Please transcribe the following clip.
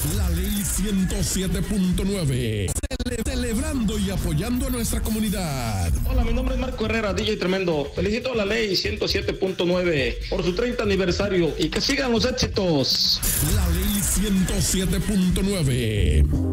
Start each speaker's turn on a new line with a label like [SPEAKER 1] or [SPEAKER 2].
[SPEAKER 1] La ley 107.9. Celebrando y apoyando a nuestra comunidad.
[SPEAKER 2] Hola, mi nombre es Marco Herrera, DJ Tremendo. Felicito a la ley 107.9 por su 30 aniversario y que sigan los éxitos.
[SPEAKER 1] La ley 107.9.